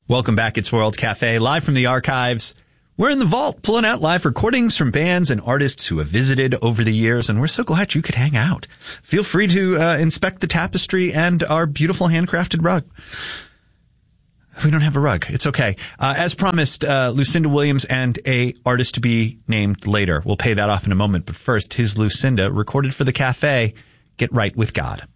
Welcome back. It's World Cafe, live from the archives. We're in the vault, pulling out live recordings from bands and artists who have visited over the years, and we're so glad you could hang out. Feel free to inspect the tapestry and our beautiful handcrafted rug. We don't have a rug. It's okay. As promised, Lucinda Williams and a artist to be named later. We'll pay that off in a moment, but first, here's Lucinda, recorded for the cafe, Get Right with God.